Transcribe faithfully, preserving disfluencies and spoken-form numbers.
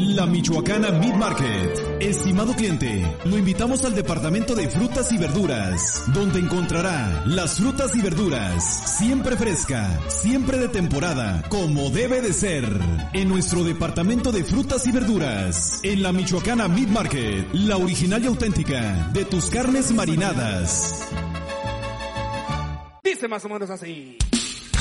La Michoacana Meat Market. Estimado cliente, lo invitamos al departamento de frutas y verduras, donde encontrará las frutas y verduras siempre fresca, siempre de temporada, como debe de ser. En nuestro departamento de frutas y verduras, en la Michoacana Meat Market, la original y auténtica de tus carnes marinadas. Dice más o menos así.